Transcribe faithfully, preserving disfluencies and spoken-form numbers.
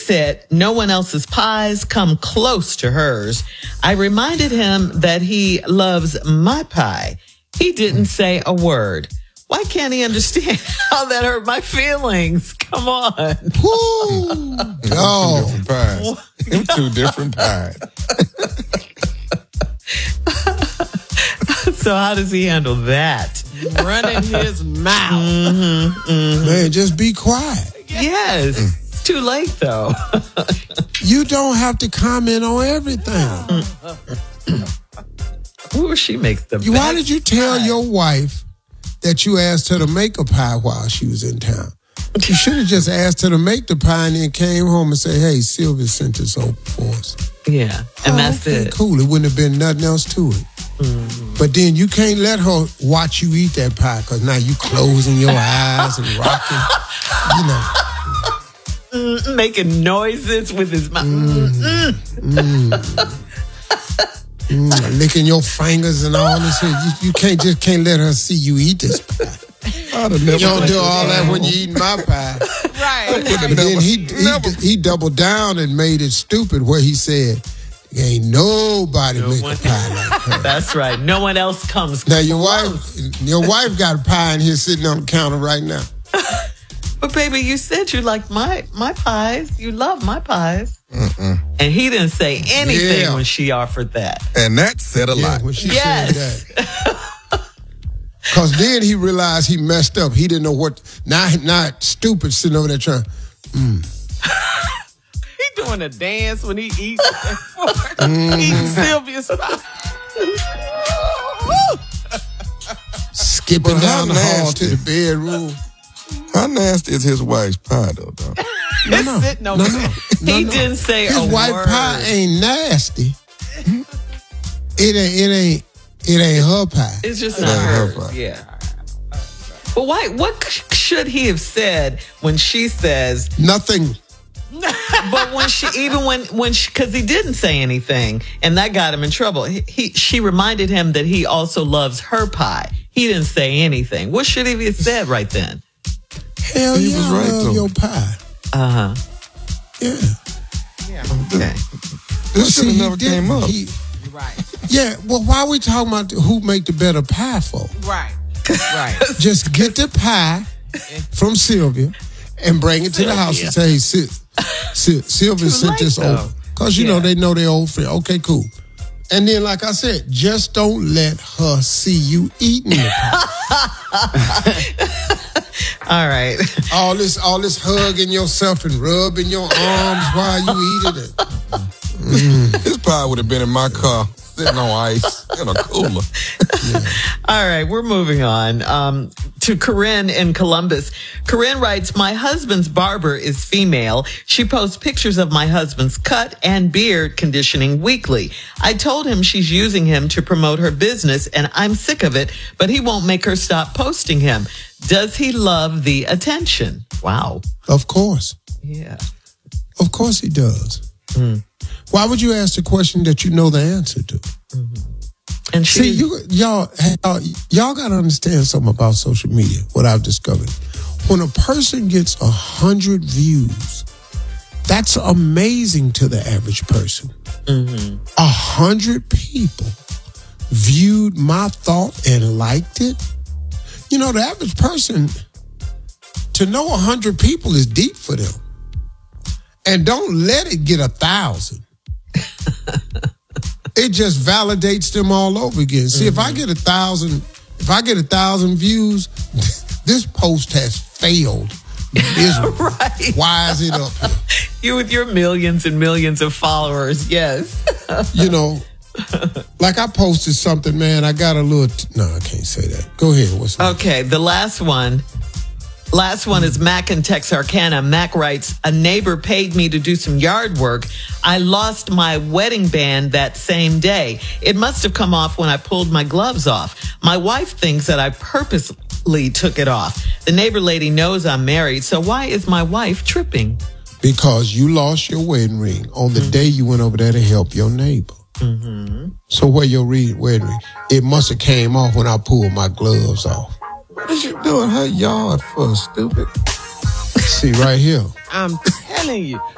said no one else's pies come close to hers, I reminded him that he loves my pie. He didn't say a word. Why can't he understand how that hurt my feelings? Come on. Woo. No. Two different pies. Them two different pies. So how does he handle that? Running his mouth. Mm-hmm, mm-hmm. Man, just be quiet. Yes. It's too late, though. You don't have to comment on everything. Ooh, she makes the best Why did you tell pie. your wife that you asked her to make a pie while she was in town? You should have just asked her to make the pie and then came home and say, hey, Sylvia sent this over for us. Yeah, and oh, that's okay, it. Cool. It wouldn't have been nothing else to it. Mm-hmm. But then you can't let her watch you eat that pie because now you closing your eyes and rocking, you know. Mm, making noises with his mouth. Mm, mm. mm, licking your fingers and all this. You, you can't just can't let her see you eat this pie. You don't do all that when you eating my pie. Right. But then he, he, he doubled down and made it stupid where he said, ain't nobody No make one- a pie like her. That's right. No one else comes Now your close. wife, your wife got a pie in here sitting on the counter right now. But baby, you said you like my my pies. You love my pies. Mm-mm. And he didn't say anything Yeah. when she offered that. And that said a Yeah, lot. when she Yes. said that. Because then he realized he messed up. He didn't know what. Now, not stupid sitting over there trying. Mm. He doing a dance when he eats. mm. Eating Sylvia's pie. Skipping But how down the hall nasty. to the bedroom. How nasty is his wife's pie, though, dog? No, no, sitting no, over no, there. no, He no. didn't say His a white word. pie ain't nasty. It ain't. It ain't. It ain't her pie. It's just It not ain't her hers. pie. Yeah. But why? What sh- should he have said when she says? Nothing. But when she, even when when she, because he didn't say anything, and that got him in trouble. He, he she reminded him that he also loves her pie. He didn't say anything. What should he have said right then? Hell He yeah, was I right, love though. your pie. Uh huh. Yeah. Okay. This should See, have he never didn't. came up. He- Right. yeah. Well, why are we talking about who make the better pie for? Right. Right. Just get the pie from Sylvia and bring it to the house and say, hey, Sil- Sil- Sylvia sent Right, this though. over. Because, you Yeah. know, they know their old friend. Okay, cool. And then, like I said, just don't let her see you eating the pie. All right. all this all this hugging yourself and rubbing your arms while you eat it. His pie would have been in my car, sitting on ice in a cooler. All right, we're moving on um, to Corinne in Columbus. Corinne writes, my husband's barber is female. She posts pictures of my husband's cut and beard conditioning weekly. I told him she's using him to promote her business, and I'm sick of it, but he won't make her stop posting him. Does he love the attention? Wow. Of course. Yeah. Of course he does. Mm. Why would you ask the question that you know the answer to? Mm-hmm. And she, See, you, y'all, y'all, y'all got to understand something about social media, what I've discovered. When a person gets a hundred views, that's amazing to the average person. A mm-hmm. hundred people viewed my thought and liked it. You know, the average person, to know a hundred people is deep for them. And don't let it get a thousand. It just validates them all over again. See, mm-hmm. if I get a thousand, if I get a thousand views, this post has failed. right. Why is it up here? You with your millions and millions of followers, yes. You know, like I posted something, man. I got a little. T- no, I can't say that. Go ahead. What's that? Okay, the last one. Last one is Mac in Texarkana. Mac writes, a neighbor paid me to do some yard work. I lost my wedding band that same day. It must have come off when I pulled my gloves off. My wife thinks that I purposely took it off. The neighbor lady knows I'm married, so why is my wife tripping? Because you lost your wedding ring on the mm-hmm. day you went over there to help your neighbor. Mm-hmm. So where your re- wedding ring? It must have came off when I pulled my gloves off. What is you doing her yard for, stupid? See, right here. I'm telling you.